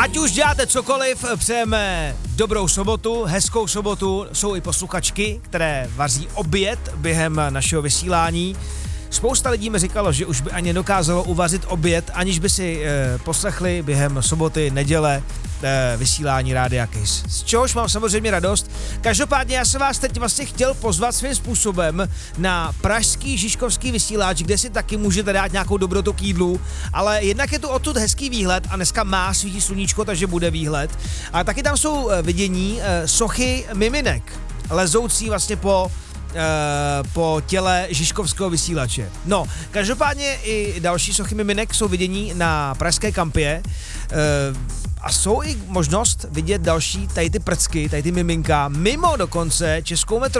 Ať už děláte cokoliv, přejeme dobrou sobotu, hezkou sobotu. Jsou i posluchačky, které vaří oběd během našeho vysílání. Spousta lidí mi říkalo, že už by ani dokázalo uvařit oběd, aniž by si poslechli během soboty, neděle vysílání Rádia Kiss. Z čehož mám samozřejmě radost. Každopádně já jsem vás teď vlastně chtěl pozvat svým způsobem na pražský žižkovský vysílač, kde si taky můžete dát nějakou dobrotu k jídlu, ale jednak je tu odtud hezký výhled a dneska má svítí sluníčko, takže bude výhled. A taky tam jsou vidění sochy miminek, lezoucí vlastně po těle žižkovského vysílače. No, každopádně i další sochy miminek jsou vidění na pražské kampě a jsou i možnost vidět další tady ty prcky, tady ty miminka mimo dokonce českou metropoli.